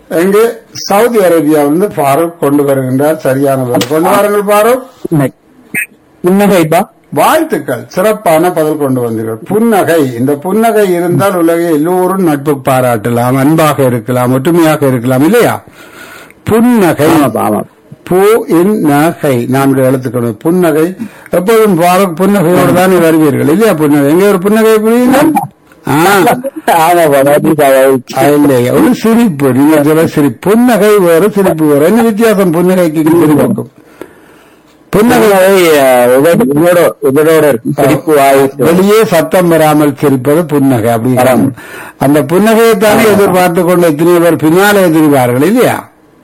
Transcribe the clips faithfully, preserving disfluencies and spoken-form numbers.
எங்கே சவுதி அரேபியாவிலிருந்து ஃபாரூக் கொண்டு வருகின்றார். சரியான பதில் கொண்டு வாருங்கள் ஃபாரூக். புன்னகைப்பா. வாழ்த்துக்கள், சிறப்பான பதில் கொண்டு வந்தீர்கள். புன்னகை. இந்த புன்னகை இருந்தால் உலகை எல்லோரும் நட்பு பாராட்டலாம், அன்பாக இருக்கலாம், ஒற்றுமையாக இருக்கலாம் இல்லையா? புன்னகை. பூ இன் நகை நான்கு எழுத்துக்கள். புன்னகை. எப்போதும் ஃபாரூக் புன்னகையோடு தான் வருவீர்கள் இல்லையா? புன்னகை எங்கே ஒரு புன்னகை புரியுங்கள். ஒரு சிரிப்பு. நீங்க சொல்ல சிரிப்பு. புன்னகை வேறு, சிரிப்பு வேறு. என்ன வித்தியாசம் புன்னகைக்கு சிரிப்புக்கும்? புன்னகை வெளியே சத்தம் வராமல் சிரிப்பது புன்னகை. அப்படி அந்த புன்னகையைத்தானே எதிர்பார்த்து கொண்டு எத்தனை பேர் பின்னாலே எதிர்பார்கள் இல்லையா?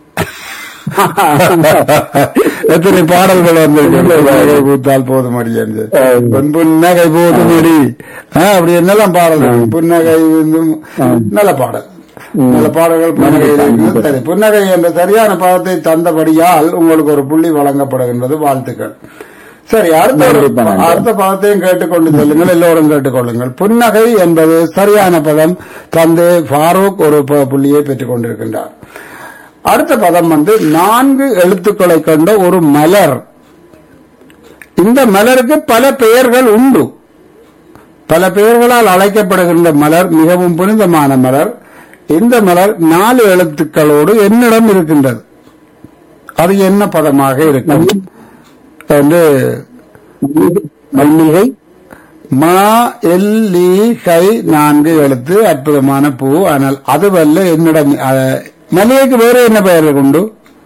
எத்தனை பாடல்கள் வந்து பூத்தால் போதும் அடியாது, புன்னகை போதும் அடி, அப்படி என்னெல்லாம் பாடல்கள். புன்னகை நல்ல பாடல், நல்ல பாடல்கள் புன்னகையில். சரி, புன்னகை என்ற சரியான பாடத்தை தந்தபடியால் உங்களுக்கு ஒரு புள்ளி வழங்கப்படுகின்றது. வாழ்த்துக்கள். சரி, அடுத்த அடுத்த பதத்தையும் கேட்டுக்கொண்டு செல்லுங்கள், எல்லோரும் கேட்டுக்கொள்ளுங்கள். புன்னகை என்பது சரியான பதம் தந்து ஃபாரூக் ஒரு புள்ளியை பெற்றுக் கொண்டிருக்கின்றார். அடுத்த பதம் வந்து நான்கு எழுத்துக்களை கொண்ட ஒரு மலர். இந்த மலருக்கு பல பெயர்கள் உண்டு. பல பெயர்களால் அழைக்கப்படுகின்ற மலர் மிகவும் புனிதமான மலர். இந்த மலர் நாலு எழுத்துக்களோடு என்னிடம் இருக்கின்றது. அது என்ன பதமாக இருக்கும் என்று மல்லிகை. மா எல்லிகை நான்கு எழுத்து, அற்புதமான பூ. ஆனால் அதுவல்ல என்னிடம். மல்லிகைக்கு வேறு என்ன பெயர்கள் உண்டு?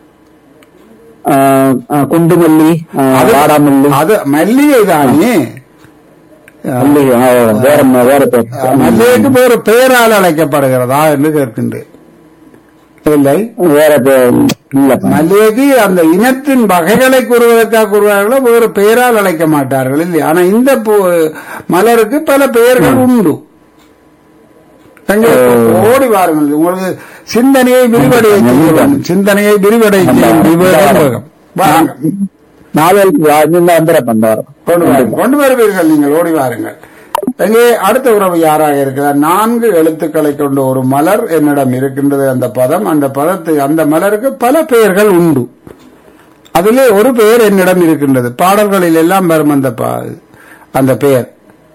குண்டு மல்லி, வாடாமல்லி. அது மல்லிகை தானே. மல்லிகைக்கு வேறு பெயரால் அழைக்கப்படுகிறதா என்று கேட்கின்றேன். இல்லை, வேற மல்லிகைக்கு அந்த இனத்தின் வகைகளை கூறுவதற்காக கூறுவார்களோ வேறு பெயரால் அழைக்க மாட்டார்கள் இல்லை. ஆனா இந்த மலருக்கு பல பெயர்கள் உண்டு. ஓடி வாருங்கள், உங்களுக்கு சிந்தனையை விரிவடைய செய்ய சிந்தனையை விரிவடைய கொண்டு வருவீர்கள். நீங்கள் ஓடி வாருங்கள். எங்கே அடுத்த உறவு யாராக இருக்கிறார்? நான்கு எழுத்துக்களை கொண்ட ஒரு மலர் என்னிடம் இருக்கின்றது. அந்த பதம், அந்த பதத்தை, அந்த மலருக்கு பல பெயர்கள் உண்டு. அதிலே ஒரு பெயர் என்னிடம் இருக்கின்றது. பாடல்களில் எல்லாம் வரும் அந்த அந்த பெயர்.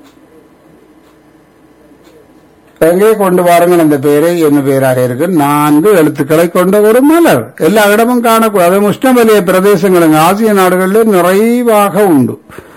எங்கே கொண்டு வாருங்கள் அந்த பெயரை. என்ன பெயராக இருக்கு? நான்கு எழுத்துக்களை கொண்ட ஒரு மலர். எல்லா இடமும் காணக்கூடாது. உஷ்ணவலய பிரதேசங்கள் ஆசிய நாடுகளில் நிறைவாக உண்டு.